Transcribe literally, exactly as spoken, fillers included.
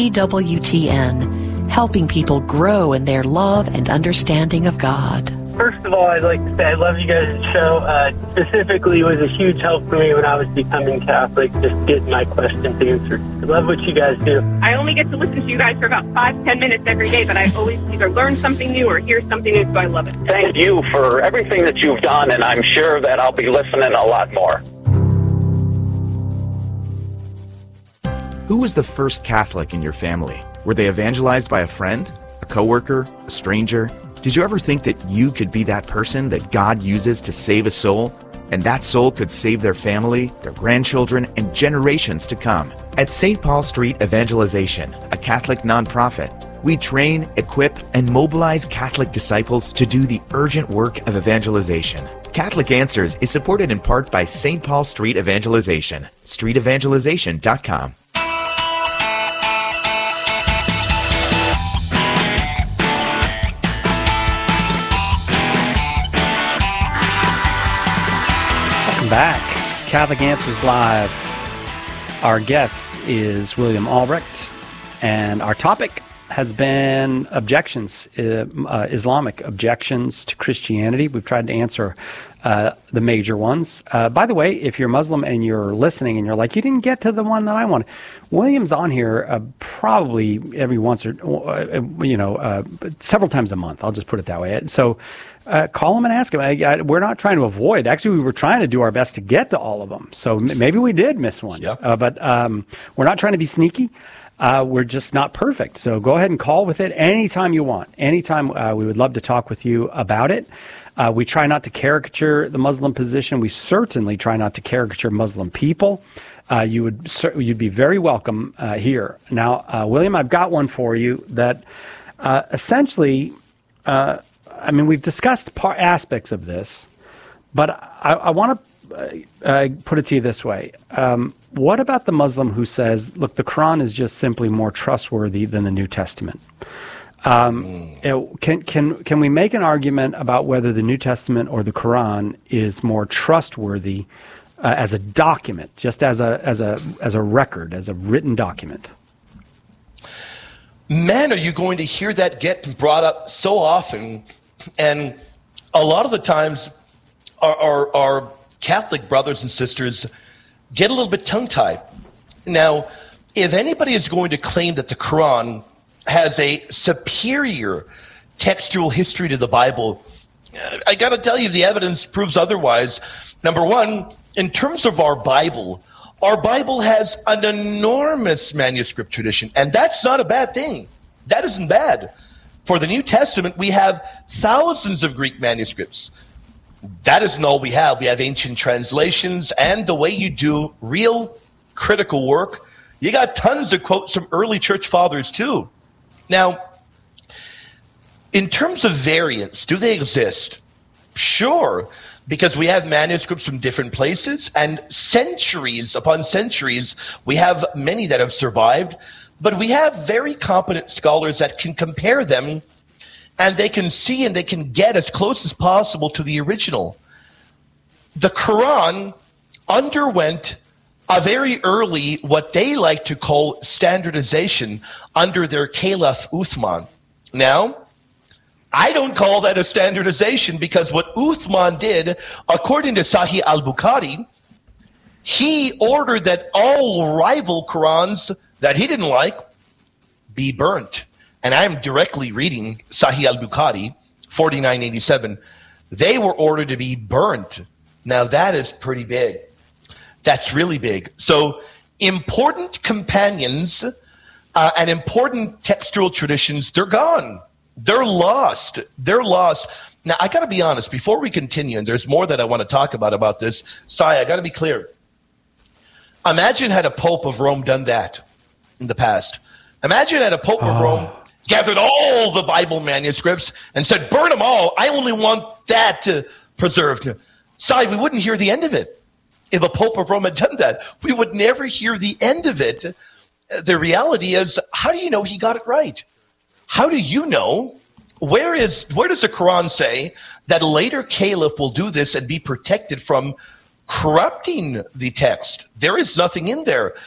E W T N, helping people grow in their love and understanding of God. First of all, I'd like to say I love you guys' show. Uh, specifically, it was a huge help for me when I was becoming Catholic, just getting my questions answered. I love what you guys do. I only get to listen to you guys for about five, ten minutes every day, but I always either learn something new or hear something new, so I love it. Thank you for everything that you've done, and I'm sure that I'll be listening a lot more. Who was the first Catholic in your family? Were they evangelized by a friend, a coworker, a stranger? Did you ever think that you could be that person that God uses to save a soul? And that soul could save their family, their grandchildren, and generations to come. At Saint Paul Street Evangelization, a Catholic nonprofit, we train, equip, and mobilize Catholic disciples to do the urgent work of evangelization. Catholic Answers is supported in part by Saint Paul Street Evangelization, street evangelization dot com. Back. Catholic Answers Live. Our guest is William Albrecht, and our topic has been objections, uh, uh, Islamic objections to Christianity. We've tried to answer uh, the major ones. Uh, by the way, if you're Muslim and you're listening and you're like, you didn't get to the one that I wanted, William's on here uh, probably every once or, uh, you know, uh, several times a month. I'll just put it that way. So Uh, call him and ask him. I, I, we're not trying to avoid. Actually, we were trying to do our best to get to all of them. So m- maybe we did miss one. Yep. Uh, but um, we're not trying to be sneaky. Uh, we're just not perfect. So go ahead and call with it anytime you want. Anytime. Uh, we would love to talk with you about it. Uh, we try not to caricature the Muslim position. We certainly try not to caricature Muslim people. Uh, you would you'd be very welcome uh, here. Now, uh, William, I've got one for you that uh, essentially. Uh, I mean, we've discussed par- aspects of this, but I, I want to uh, uh, put it to you this way. Um, what about the Muslim who says, look, the Quran is just simply more trustworthy than the New Testament? Um, mm. you know, can, can, can we make an argument about whether the New Testament or the Quran is more trustworthy uh, as a document, just as a, as a, as a record, as a written document? Man, are you going to hear that get brought up so often? And a lot of the times our, our, our Catholic brothers and sisters get a little bit tongue-tied. Now, if anybody is going to claim that the Quran has a superior textual history to the Bible, I got to tell you, the evidence proves otherwise. Number one, in terms of our Bible, our Bible has an enormous manuscript tradition, and that's not a bad thing. That isn't bad. For the New Testament, we have thousands of Greek manuscripts. That isn't all we have. We have ancient translations, and the way you do real critical work, you got tons of quotes from early church fathers too. Now, in terms of variants, do they exist? Sure, because we have manuscripts from different places, and centuries upon centuries, we have many that have survived. But we have very competent scholars that can compare them, and they can see and they can get as close as possible to the original. The Quran underwent a very early, what they like to call standardization, under their Caliph Uthman. Now, I don't call that a standardization, because what Uthman did, according to Sahih al-Bukhari, he ordered that all rival Qurans that he didn't like be burnt. And I'm directly reading Sahih al-Bukhari, forty-nine eighty-seven. They were ordered to be burnt. Now that is pretty big. That's really big. So important companions uh, and important textual traditions, they're gone. They're lost. They're lost. Now, I got to be honest, before we continue, and there's more that I want to talk about about this, Sai, I got to be clear. Imagine had a Pope of Rome done that in the past. Imagine had a Pope oh. of Rome gathered all the Bible manuscripts and said, burn them all. I only want that to preserved. Sai, we wouldn't hear the end of it. If a Pope of Rome had done that, we would never hear the end of it. The reality is, how do you know he got it right? How do you know? Where is where does the Quran say that a later caliph will do this and be protected from corrupting the text? There is nothing in there.